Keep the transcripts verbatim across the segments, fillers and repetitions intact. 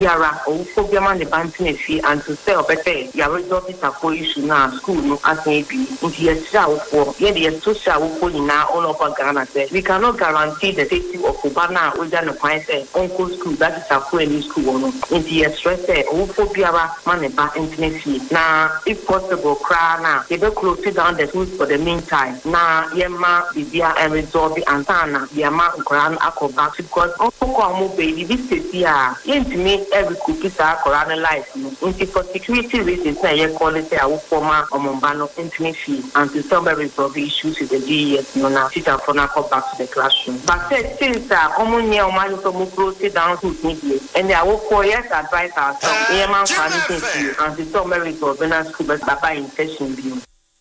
Yara or Fobiama the banking fee and to sell better. Your result for issue now, school, no, as maybe. If you are for, yeah, the social will now all over Ghana. We cannot guarantee the safety of Kubana within the point uncle school that is a full school. In the stress, or Fobiara money back internet fee. Now, if possible, cry now. They will close down the schools for the meantime. Now, Yema, Bibia, and resolve the Antana, the amount grand acrobat because Uncle baby, this is here. Intimate every cookie are Corona life. For security reasons, I call it our former or Mombano intimate fee and to solve resolve issues with the G S. No, now sit for now back to the classroom. But since uh, common near man to move sit down to media and I will for years advise ourselves, Airman family and to solve resolve when I school but Papa in session view.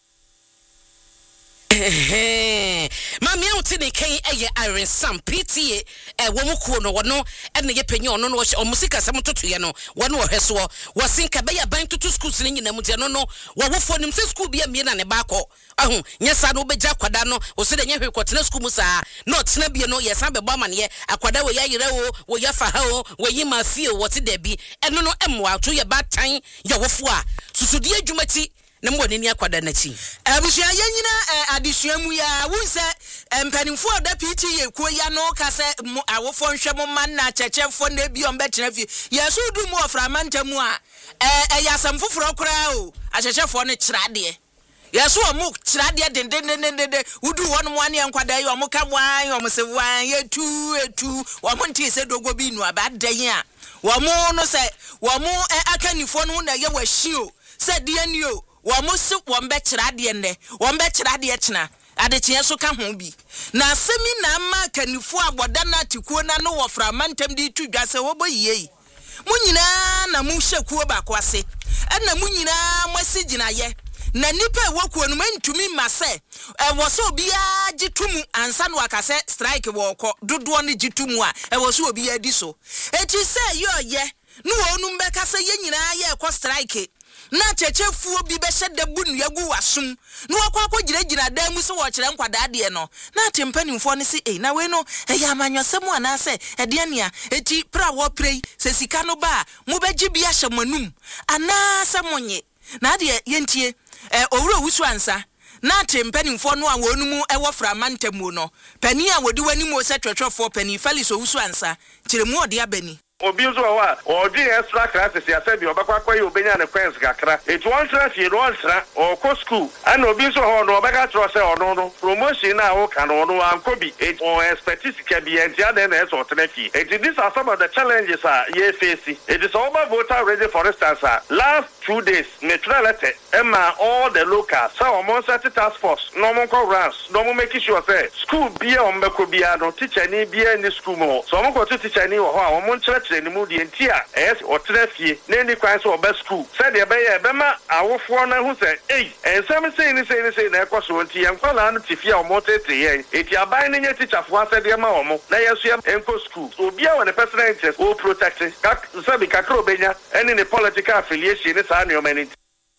Mami out in a K A Iron Sam P T A a woman no one no and the penny on no or music as some to one or her so was in Cabaya bank to two schools in the Mutiano no what for them says school be a mean and a bacco. Oh, yes, I know be Jack Quadano or said any quatina schools are not snabby no yes I'm a bomber ye a quadawa yao where ya faho where you must feel what's it there be and no no emwa to your bad time your wafua so dear Jumati. Na mo ni akwada na chi abusua yanyina adesua mu ya wunse empanimfo da P T A ko ya no ka se awofo nhwe mo man na chechefo na bi on betena fi yesu du mu oframa ntamu a eh yasam foforo kora o achechefo ne kirade yesu o mu kirade den den den den wudu won mo ane enkwada yi o mo ka wan o mo se wan yetu etu o mo nti se dogo bi nu abadan a wo mo no se wo mo akanifo no na ye wahi o se de ani o Wamusu wambe chiradi ne wambe chiradi echna adechie so ka ho bi na semi na ma kanifo aboda na tikuo na no wofra mantem di tudwa se wo boyie munyina na mu hwekuo bakwase na munyina mwasi ginaye na nipa wokuo no mantumi mase e wo so bia gitumu ansa no akase strike wo kɔ dodo ne gitumu a e wo so obi adi so eti se yo ye no wonu mbeka se ye nyina ye kɔ strike na chechefuo bi be hyede bunu yagu wasum no akwa akogire gira dan mu se wo kire nkwada de no na tempanimfo ne se eh na we no e ya amanyosem ana se e de nea eti pra wo prei se sika no ba mu beji bi ahyamanum ana se monye na de yentie eh owuro wusu ansa na tempanimfo no a wonumu e wo fra mantamu no pani a wodi wani mo se twetwefo pani Felix owusu ansa kire mu ode abani Obi nso wa odi extra classes ya se bi obakwa kwa yi obenya ne kwens kakra etu one class ye one tra o ko school and obi nso ho no obeka tro se ono no promotion na wo kan no no anko bi it on expertise ka bi entia den na so tenaki it these are some of the challenges are ye face it is over voter ready for instance last two days me try letter emma all the locals so o set task force no mo ko runs no mo make sure say school bi e o mbeko bia no teacher ni bia ni school mo so mo ko teacher ni wo ho a mo nchire ni mu di entia es otrefie na ni kwan so oba school said e be ye be ma awofo na hu se eh ensem sei ni sei ni sei na ekoso nti ye nkwala no tifia o mo tete ye eti aban ni nye teacher fo ase de ma o mo na yeso ye enko school obi a won personal interest o protect kak sabi kakro benya any ne political affiliation ni sa ne o mani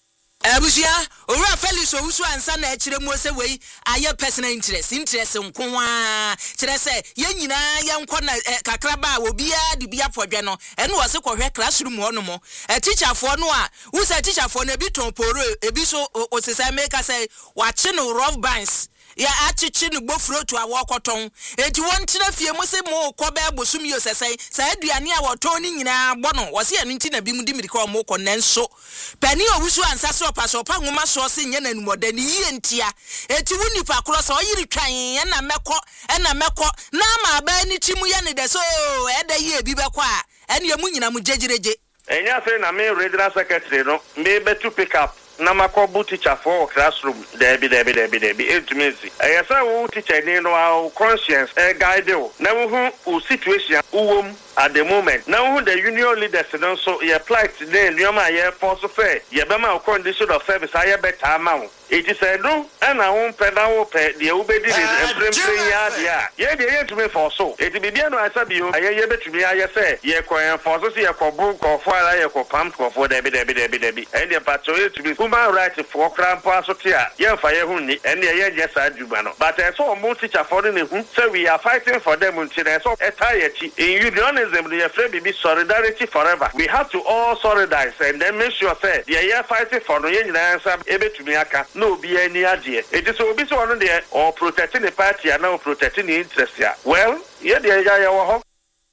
Abusia owura Felix owusu ansa na akire mu se wei aye personal interest interest nkoa kire se ye nyina ye nkɔ na kakraba obi a de bia fodwe no ene wo se kɔhwɛ classroom ho no mo teacher fo no a wo se teacher fo na bi ton poro ebi so osesa make say wa che no rough bands ya achichi no bofuro to awokoton enti won tena fie mo se mo kɔ ba bosum yo sesai sa aduane a woton ni nyina bɔ no wo se eno nti na bi mu di mirika mo kɔ nanso pani owusu ansa so paso pa nwoma so se nye nanumoda ni yie ntia enti woni pa kro so yiri twan ye na mekɔ na mekɔ na ma ba ni timu ye ne de so e da yie bi bekɔ a ene ye mu nyina mu jejireje enya se na me regional secretary no me be to pick up na makobu teacher for classroom debi debi debi debi intimacy eh say wo teacher ni no our conscience eh guide you na wo hu situation uwom at the moment now the union leaders no so you apply today nyoma ye force fair ye be ma condition of service aye better amount it is a do and I won't pay now pay the obedi and bring ya dia ye dey ye to me for so it be bia no asabi o aye ye betumi aye say ye ko force say ye ko bu ko for ala ye ko pam ko for debi debi debi debi and the patrol to be human right for crampa so tia ye fa ye hu ni and ye just aduma no but so mo teacher for the hu say we are fighting for them until so etire chi in union Feminism, the friend be solidarity forever. We have to all solidarize and then make sure say the year fighting for no yen answer able to me no be any idea. It is so busy on there or protecting the party and now protecting the interest here. Well, yeah, the idea.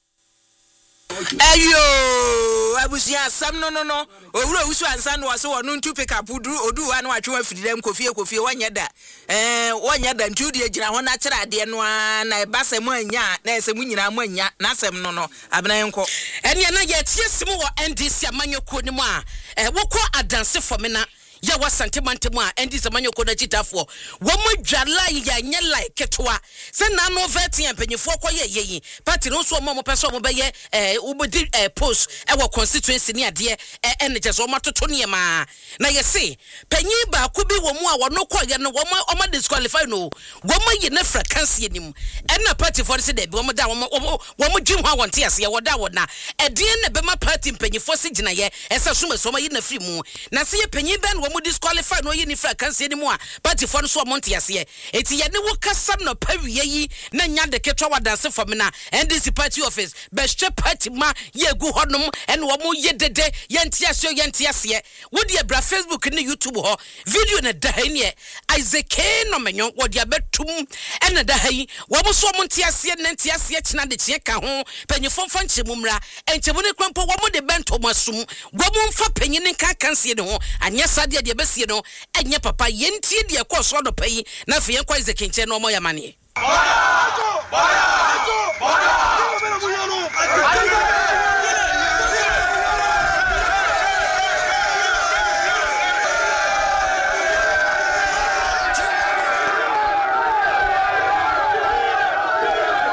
Ayo, abusia sam no no no. Owura wusu ansa no wase wonu ntu pick up odu odu wa na watwe afidem kofie kofie wanya da. Eh, wanya da ntu de gina ho na kire ade no na ebasem anya na esem nyina mu anya na asem no no abena enko. Ene na ye tie sim wo N D C amanyoko ni mu a eh wokọ adanse for me na ya wasante mantemu a N D C amanyoko na gitafo wo mo dwala ya nye like ketwa se na no veti empanyefo koye yeyi party no so mo mo pese mo beye eh ubodi eh post e wo constituency ni ade eh enje so matoto ne ma na ye se panyi ba ko bi wo mu a wo no koye no wo mo o disqualify no wo mo yi na frequency anim e na party for se de bi wo mo da wo mo wo mo dwin ho awonte ase ye wo da wo na e de na be ma party mpanyefo se gina ye e se so so ma yi na free mu na se ye panyi ben mo disqualify no yini fra kan se ni mu a party for so monte ase eti ye ne wo kasa no pawie yi na nya de ketwa wadanse for me na N D C party office best party ma ye gu honom en wo mo ye dede ye ntia ase ye ntia ase wo de bra Facebook ni YouTube ho video na da ne Isaac no menyo wo de abetum en da hai wo mo so monte ase na ntia ase kina de tie ka ho panyifo mfa nchemu mra enchemu ne kwampo wo mo de bento masum wo mo mfa panyine kan kan se ne ho anya sade de besie no enye papa yentie de ekoso do pai na fe yen kwa Isaac nche no mo ya mane.